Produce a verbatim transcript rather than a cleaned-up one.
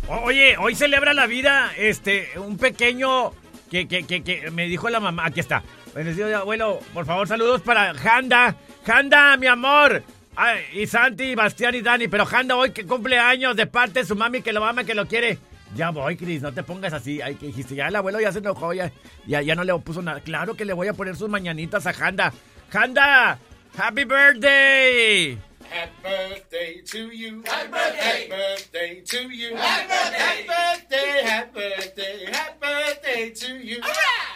Oye, hoy celebra la vida, este, un pequeño que, que, que, que me dijo la mamá, aquí está. Bendecido abuelo, por favor, saludos para Janda. Janda, mi amor. Ay, y Santi, Bastián y Dani, pero Janda hoy que cumple años de parte de su mami que lo ama, que lo quiere. Ya voy, Cris, no te pongas así. Ay, que dijiste, ya el abuelo ya se enojó, ya, ya, ya no le puso nada. Claro que le voy a poner sus mañanitas a Janda. Janda, happy birthday. Happy birthday to you. Happy birthday. Happy birthday to you. Happy birthday. Happy birthday. Happy birthday. Happy birthday to you. All right.